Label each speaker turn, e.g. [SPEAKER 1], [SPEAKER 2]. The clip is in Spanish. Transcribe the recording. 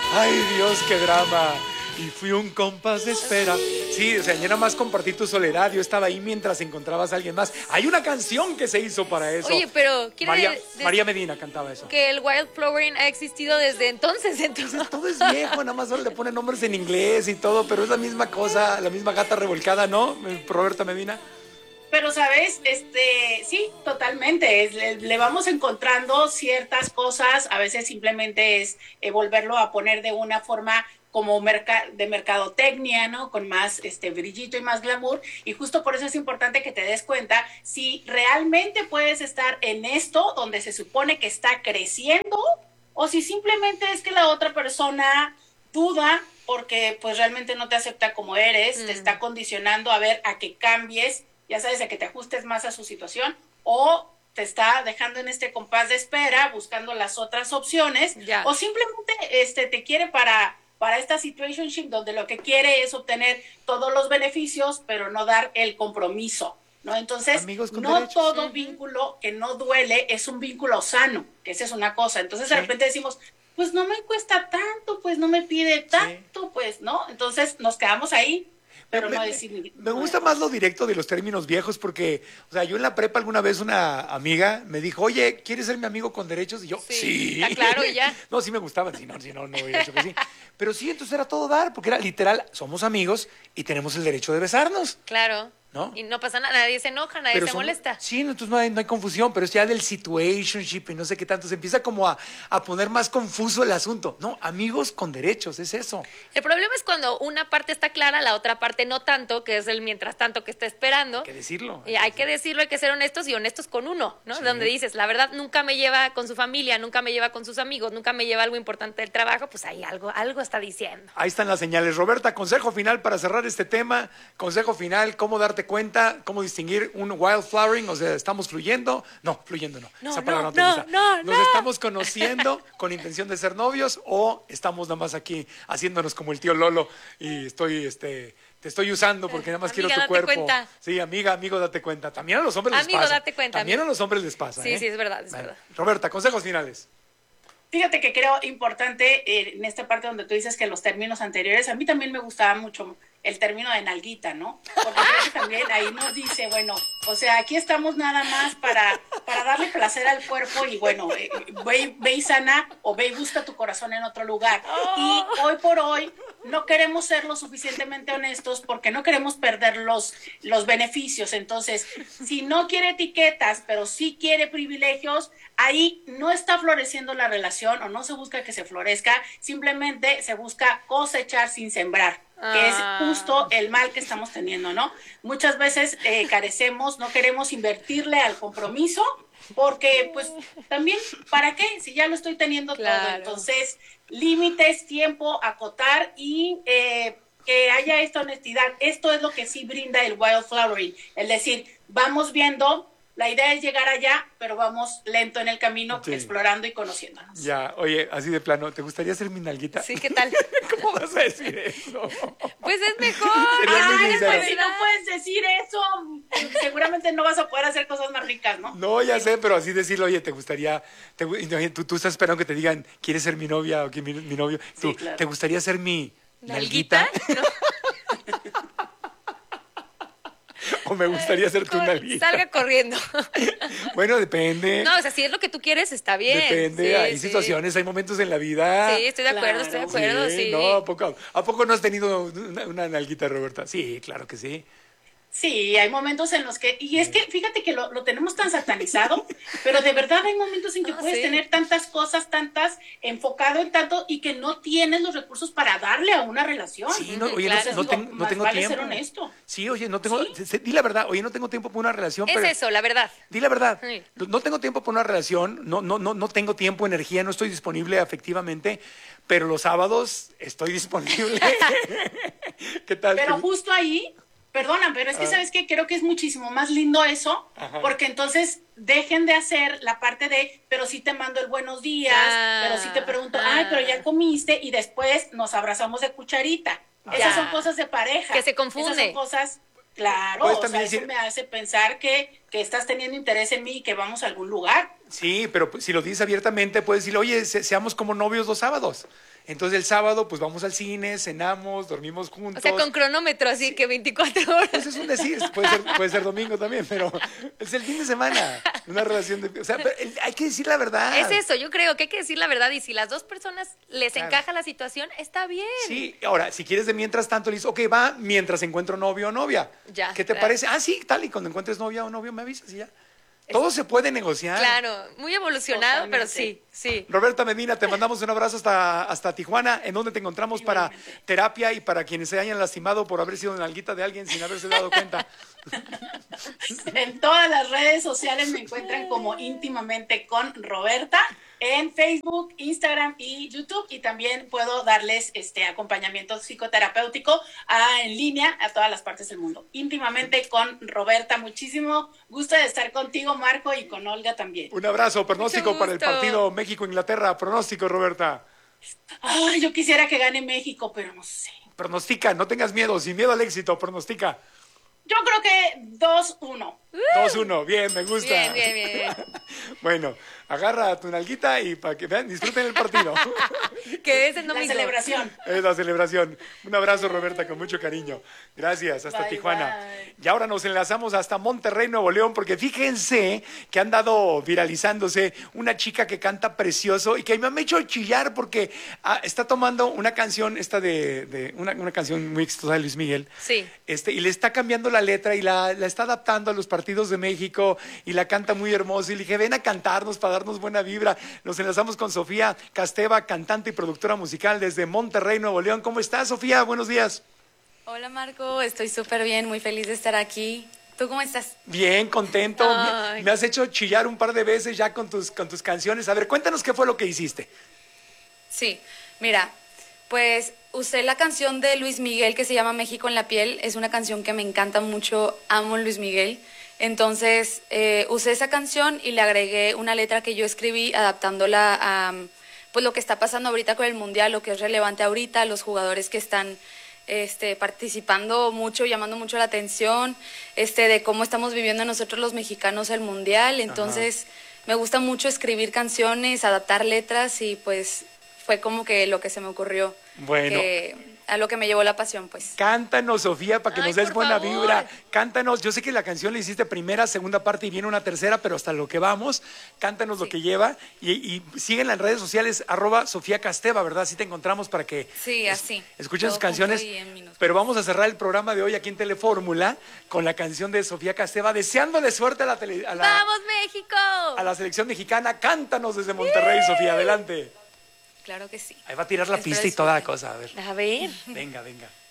[SPEAKER 1] Ay, Dios, qué drama. Y fui un compás de espera. Sí, o sea, ya nada más compartir tu soledad. Yo estaba ahí mientras encontrabas a alguien más. Hay una canción que se hizo para eso.
[SPEAKER 2] Oye, pero
[SPEAKER 1] María Medina cantaba eso.
[SPEAKER 2] que el wildflowering ha existido desde entonces.
[SPEAKER 1] Entonces todo es viejo, nada más solo le ponen nombres en inglés y todo, pero es la misma cosa, la misma gata revolcada, ¿no, Roberta Medina?
[SPEAKER 3] Pero, ¿sabes? Sí, totalmente. Le vamos encontrando ciertas cosas. A veces simplemente es volverlo a poner de una forma como de mercadotecnia, ¿no? Con más brillito y más glamour. Y justo por eso es importante que te des cuenta si realmente puedes estar en esto donde se supone que está creciendo o si simplemente es que la otra persona duda porque pues realmente no te acepta como eres, te está condicionando a ver a que cambies, ya sabes, a que te ajustes más a su situación, o te está dejando en este compás de espera, buscando las otras opciones, o simplemente te quiere para esta situationship donde lo que quiere es obtener todos los beneficios, pero no dar el compromiso, ¿no? Entonces, no derechos. Todo vínculo que no duele es un vínculo sano, que esa es una cosa. Entonces, de repente decimos, pues no me cuesta tanto, pues no me pide tanto, pues, ¿no? Entonces, nos quedamos ahí. Pero
[SPEAKER 1] me gusta más lo directo de los términos viejos porque, o sea, yo en la prepa alguna vez una amiga me dijo, oye, ¿quieres ser mi amigo con derechos? Y yo, sí.
[SPEAKER 2] Está claro, y ya.
[SPEAKER 1] No, sí me gustaban, si no hubiera hecho que sí. Pero sí, entonces era todo dar, porque era literal, somos amigos y tenemos el derecho de besarnos.
[SPEAKER 2] Claro.
[SPEAKER 1] ¿No?
[SPEAKER 2] Y no pasa nada, nadie se enoja, nadie se molesta.
[SPEAKER 1] Sí, entonces no hay confusión, pero es ya del situationship y no sé qué tanto. Se empieza como a poner más confuso el asunto. No, amigos con derechos, es eso.
[SPEAKER 2] El problema es cuando una parte está clara, la otra parte no tanto, que es el mientras tanto que está esperando.
[SPEAKER 1] Hay que decirlo.
[SPEAKER 2] Y hay que decirlo, hay que ser honestos y honestos con uno, ¿no? Sí. Donde dices, la verdad nunca me lleva con su familia, nunca me lleva con sus amigos, nunca me lleva algo importante del trabajo, pues ahí algo está diciendo.
[SPEAKER 1] Ahí están las señales. Roberta, consejo final para cerrar este tema. Consejo final, cómo darte cuenta, cómo distinguir un wildflowering, o sea, estamos fluyendo. No, fluyendo no. Esa palabra no te gusta. Nos estamos conociendo con intención de ser novios o estamos nada más aquí haciéndonos como el tío Lolo y te estoy usando porque nada más
[SPEAKER 2] amiga,
[SPEAKER 1] quiero tu cuerpo.
[SPEAKER 2] Cuenta.
[SPEAKER 1] Sí, amigo, date cuenta. También a los hombres les pasa.
[SPEAKER 2] Amigo, date cuenta.
[SPEAKER 1] También a los hombres les pasa.
[SPEAKER 2] Sí, sí, es verdad, es verdad.
[SPEAKER 1] Roberta, consejos finales.
[SPEAKER 3] Fíjate que creo importante en esta parte donde tú dices que los términos anteriores, a mí también me gustaba mucho el término de nalguita, ¿no? Porque creo que también ahí nos dice, bueno, o sea, aquí estamos nada más para darle placer al cuerpo y bueno, ve y sana o ve y busca tu corazón en otro lugar. Y hoy por hoy no queremos ser lo suficientemente honestos porque no queremos perder los beneficios. Entonces, si no quiere etiquetas, pero sí quiere privilegios, ahí no está floreciendo la relación o no se busca que se florezca, simplemente se busca cosechar sin sembrar, que es justo el mal que estamos teniendo, ¿no? Muchas veces carecemos, no queremos invertirle al compromiso, porque pues también, ¿para qué? Si ya lo estoy teniendo todo. Entonces, límites, tiempo, acotar y que haya esta honestidad. Esto es lo que sí brinda el wildflowering, es decir, vamos viendo. La idea es llegar allá, pero vamos lento en el camino, explorando y conociéndonos.
[SPEAKER 1] Ya, oye, así de plano, ¿te gustaría ser mi nalguita?
[SPEAKER 2] Sí, ¿qué tal?
[SPEAKER 1] ¿Cómo vas a decir eso?
[SPEAKER 2] Pues es mejor.
[SPEAKER 3] Pues si no puedes decir eso, seguramente no vas a poder hacer cosas más ricas, ¿no?
[SPEAKER 1] No, ya sé, pero así decirlo, oye, ¿te gustaría? Tú estás esperando que te digan, ¿quieres ser mi novia o mi novio? Tú, claro. ¿Te gustaría ser mi nalguita? ¿No? O me gustaría ser tu nalguita.
[SPEAKER 2] Salga corriendo.
[SPEAKER 1] Bueno, depende.
[SPEAKER 2] No, o sea, si es lo que tú quieres, está bien.
[SPEAKER 1] Depende, hay situaciones, hay momentos en la vida.
[SPEAKER 2] Sí, estoy de acuerdo, sí.
[SPEAKER 1] No, ¿a poco no has tenido una nalguita, Roberta? Sí, claro que sí.
[SPEAKER 3] Sí, hay momentos en los que, y es que fíjate que lo tenemos tan satanizado, pero de verdad hay momentos en que puedes tener tantas cosas, enfocado en tanto y que no tienes los recursos para darle a una relación.
[SPEAKER 1] Sí, no, oye, claro. no tengo
[SPEAKER 3] vale
[SPEAKER 1] tiempo.
[SPEAKER 3] Ser honesto.
[SPEAKER 1] Sí, oye, no tengo, di la verdad, oye, no tengo tiempo para una relación.
[SPEAKER 2] Es eso, la verdad.
[SPEAKER 1] Di la verdad, no tengo tiempo para una relación, no tengo tiempo, energía, no estoy disponible afectivamente, pero los sábados estoy disponible. ¿Qué tal?
[SPEAKER 3] Pero justo ahí... Perdona, pero es que ¿sabes qué? Creo que es muchísimo más lindo eso, porque entonces dejen de hacer la parte de, pero sí te mando el buenos días, pero sí te pregunto, pero ya comiste, y después nos abrazamos de cucharita. Esas son cosas de pareja.
[SPEAKER 2] Que se confunde.
[SPEAKER 3] Esas son cosas, claro, o sea, eso me hace pensar que estás teniendo interés en mí y que vamos a algún lugar.
[SPEAKER 1] Sí, pero si lo dices abiertamente, puedes decir, oye, seamos como novios los sábados. Entonces el sábado pues vamos al cine, cenamos, dormimos juntos.
[SPEAKER 2] O sea, con cronómetro, así que 24 horas.
[SPEAKER 1] Pues es un decir, puede ser domingo también, pero es el fin de semana. Una relación de... O sea, pero hay que decir la verdad.
[SPEAKER 2] Es eso, yo creo que hay que decir la verdad y si las dos personas les
[SPEAKER 1] Claro.
[SPEAKER 2] encaja la situación, está bien.
[SPEAKER 1] Sí, ahora, si quieres de mientras tanto, le dices, ok, va mientras encuentro novio o novia.
[SPEAKER 2] Ya,
[SPEAKER 1] ¿Qué te
[SPEAKER 2] claro.
[SPEAKER 1] parece? Ah, sí, tal, y cuando encuentres novia o novio me avisas y ya. Todo se puede negociar.
[SPEAKER 2] Claro, muy evolucionado,
[SPEAKER 3] Totalmente.
[SPEAKER 2] pero sí, sí.
[SPEAKER 1] Roberta Medina, te mandamos un abrazo hasta Tijuana, en donde te encontramos para terapia y para quienes se hayan lastimado por haber sido nalguita de alguien sin haberse dado cuenta.
[SPEAKER 3] En todas las redes sociales me encuentran como íntimamente con Roberta, en Facebook, Instagram y YouTube, y también puedo darles acompañamiento psicoterapéutico en línea a todas las partes del mundo. Íntimamente con Roberta, muchísimo gusto de estar contigo, Marco, y con Olga también.
[SPEAKER 1] Un abrazo, pronóstico
[SPEAKER 2] Mucho
[SPEAKER 1] para el
[SPEAKER 2] gusto.
[SPEAKER 1] partido México-Inglaterra. Pronóstico, Roberta.
[SPEAKER 3] Ay, yo quisiera que gane México, pero no sé.
[SPEAKER 1] Pronostica, no tengas miedo, sin miedo al éxito, pronostica.
[SPEAKER 3] Yo creo que 2-1.
[SPEAKER 1] 2-1, bien, me gusta.
[SPEAKER 2] Bien, bien, bien.
[SPEAKER 1] Bueno, agarra tu nalguita y para que vean, disfruten el partido.
[SPEAKER 2] Que es el
[SPEAKER 3] La
[SPEAKER 2] domingo.
[SPEAKER 3] celebración.
[SPEAKER 1] Es la celebración. Un abrazo, Roberta, con mucho cariño. Gracias, hasta
[SPEAKER 3] Bye,
[SPEAKER 1] Tijuana.
[SPEAKER 3] bye.
[SPEAKER 1] Y ahora nos enlazamos hasta Monterrey, Nuevo León, porque fíjense que han dado viralizándose una chica que canta precioso y que me ha hecho chillar porque está tomando una canción, una canción muy exitosa de Luis Miguel.
[SPEAKER 2] Sí.
[SPEAKER 1] Y le está cambiando la letra y la está adaptando a los partidos de México y la canta muy hermoso. Y le dije, ven a cantarnos para darnos buena vibra. Nos enlazamos con Sofía Casteva, cantante y productora musical desde Monterrey, Nuevo León. ¿Cómo estás, Sofía? Buenos días.
[SPEAKER 4] Hola Marco, estoy súper bien, muy feliz de estar aquí. ¿Tú cómo estás?
[SPEAKER 1] Bien, contento.
[SPEAKER 2] Ay.
[SPEAKER 1] Me has hecho chillar un par de veces ya con tus canciones. A ver, cuéntanos qué fue lo que hiciste.
[SPEAKER 4] Sí, mira, pues usé la canción de Luis Miguel que se llama México en la piel. Es una canción que me encanta mucho, amo Luis Miguel. Entonces usé esa canción y le agregué una letra que yo escribí adaptándola a pues lo que está pasando ahorita con el Mundial, lo que es relevante ahorita, los jugadores que están participando mucho, llamando mucho la atención, de cómo estamos viviendo nosotros los mexicanos el Mundial. Entonces me gusta mucho escribir canciones, adaptar letras y pues fue como que lo que se me ocurrió.
[SPEAKER 1] Bueno.
[SPEAKER 4] A lo que me llevó la pasión, pues.
[SPEAKER 1] Cántanos, Sofía, para que
[SPEAKER 2] Ay,
[SPEAKER 1] nos des
[SPEAKER 2] por
[SPEAKER 1] buena
[SPEAKER 2] favor.
[SPEAKER 1] vibra. Cántanos. Yo sé que la canción la hiciste primera, segunda parte y viene una tercera, pero hasta lo que vamos, cántanos lo
[SPEAKER 4] Sí.
[SPEAKER 1] que lleva. Y siguen en las redes sociales, @Sofía Casteva, ¿verdad? Así te encontramos para que
[SPEAKER 4] Sí, así.
[SPEAKER 1] escuchen
[SPEAKER 4] Todo
[SPEAKER 1] sus canciones.
[SPEAKER 4] junto y en minúsculas.
[SPEAKER 1] Pero vamos a cerrar el programa de hoy aquí en Telefórmula con la canción de Sofía Casteva, deseándole suerte a la
[SPEAKER 2] ¡Vamos, México!
[SPEAKER 1] a la selección mexicana. Cántanos desde Monterrey, Sofía, adelante.
[SPEAKER 4] Claro que sí.
[SPEAKER 1] Ahí va a tirar la
[SPEAKER 4] Espero
[SPEAKER 1] pista y toda la
[SPEAKER 4] disfruten.
[SPEAKER 1] cosa, a ver.
[SPEAKER 2] A ver.
[SPEAKER 1] Venga, venga.